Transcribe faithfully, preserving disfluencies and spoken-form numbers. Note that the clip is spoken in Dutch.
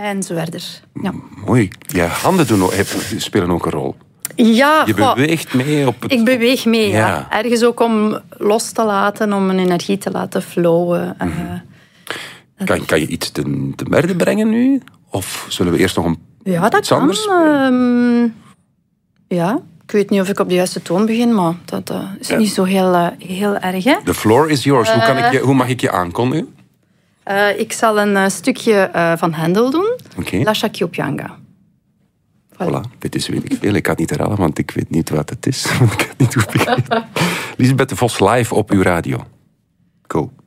En zo verder. Ja. Mooi. Je handen doen ook, spelen ook een rol. Ja, je goh, beweegt mee op het... Ik beweeg mee, ja. Ja. Ergens ook om los te laten, om mijn energie te laten flowen. Mm-hmm. Uh, kan, kan je iets te, te berde brengen nu? Of zullen we eerst nog een ja, dat iets anders kan. Um, ja, ik weet niet of ik op de juiste toon begin, maar dat uh, is ja. niet zo heel, uh, heel erg. Hè? The floor is yours. Uh, hoe, kan ik je, hoe mag ik je aankondigen? Uh, ik zal een uh, stukje uh, van Handel doen. Okay. La Shakiopianga. Voilà. voilà, dit is weet ik veel. Ik kan het niet herhalen, want ik weet niet wat het is. Ik weet niet hoe het begint. Lisbeth de Vos live op uw radio. Cool.